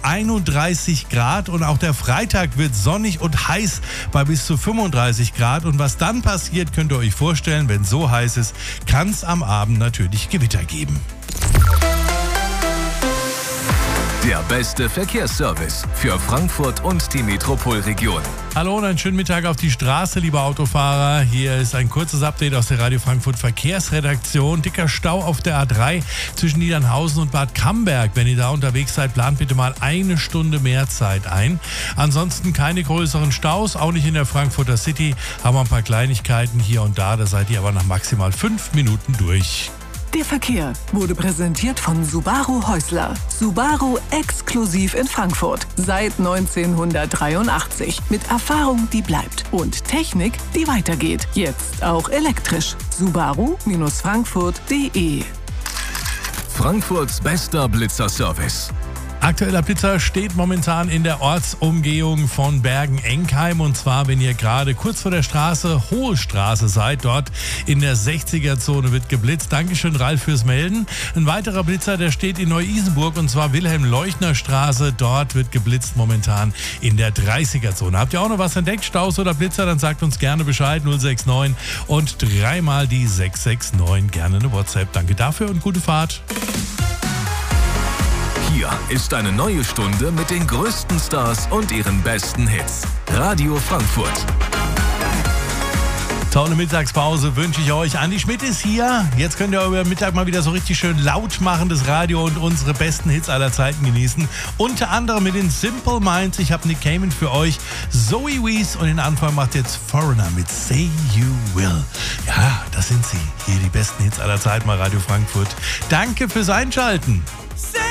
31 Grad und auch der Freitag wird sonnig und heiß bei bis zu 35 Grad. Und was dann passiert, könnt ihr euch vorstellen, wenn es so heiß ist, kann es am Abend natürlich Gewitter geben. Der beste Verkehrsservice für Frankfurt und die Metropolregion. Hallo und einen schönen Mittag auf die Straße, liebe Autofahrer. Hier ist ein kurzes Update aus der Radio Frankfurt Verkehrsredaktion. Dicker Stau auf der A3 zwischen Niedernhausen und Bad Camberg. Wenn ihr da unterwegs seid, plant bitte mal eine Stunde mehr Zeit ein. Ansonsten keine größeren Staus, auch nicht in der Frankfurter City. Haben wir ein paar Kleinigkeiten hier und da seid ihr aber nach maximal 5 Minuten durch. Der Verkehr wurde präsentiert von Subaru Häusler. Subaru exklusiv in Frankfurt. Seit 1983. Mit Erfahrung, die bleibt. Und Technik, die weitergeht. Jetzt auch elektrisch. Subaru-Frankfurt.de. Frankfurts bester Blitzerservice. Aktueller Blitzer steht momentan in der Ortsumgehung von Bergen-Enkheim. Und zwar, wenn ihr gerade kurz vor der Straße, Hohe Straße seid, dort in der 60er-Zone wird geblitzt. Dankeschön, Ralf, fürs Melden. Ein weiterer Blitzer, der steht in Neu-Isenburg, und zwar Wilhelm-Leuchner-Straße. Dort wird geblitzt momentan in der 30er-Zone. Habt ihr auch noch was entdeckt, Staus oder Blitzer? Dann sagt uns gerne Bescheid, 069 und 3 mal die 669. Gerne eine WhatsApp. Danke dafür und gute Fahrt. Hier ist eine neue Stunde mit den größten Stars und ihren besten Hits. Radio Frankfurt. Tolle Mittagspause wünsche ich euch. Andi Schmidt ist hier. Jetzt könnt ihr über Mittag mal wieder so richtig schön laut machen, das Radio, und unsere besten Hits aller Zeiten genießen. Unter anderem mit den Simple Minds. Ich habe Nick Cayman für euch. Zoe Wees, und den Anfang macht jetzt Foreigner mit Say You Will. Ja, das sind sie. Hier die besten Hits aller Zeiten bei Radio Frankfurt. Danke fürs Einschalten. Say